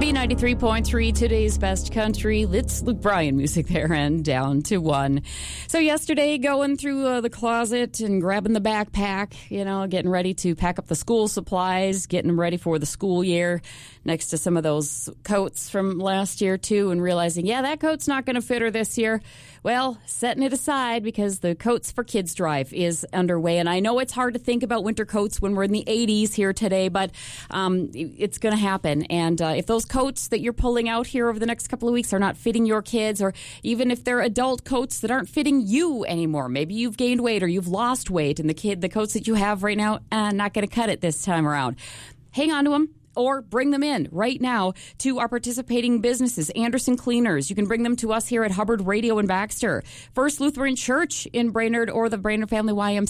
CJOB 93.3, today's best country. It's Luke Bryan music there, and Down to One. So yesterday, going through the closet and grabbing the backpack, getting ready to pack up the school supplies, getting them ready for the school year, next to some of those coats from last year, too, and realizing, that coat's not going to fit her this year. Well, setting it aside because the Coats for Kids drive is underway. And I know it's hard to think about winter coats when we're in the 80s here today, but it's going to happen. And if those coats that you're pulling out here over the next couple of weeks are not fitting your kids, or even if they're adult coats that aren't fitting you anymore, maybe you've gained weight or you've lost weight and the coats that you have right now, not going to cut it this time around. Hang on to them. Or bring them in right now to our participating businesses. Anderson Cleaners, you can bring them to us here at Hubbard Radio in Baxter. First Lutheran Church in Brainerd, or the Brainerd Family YMCA.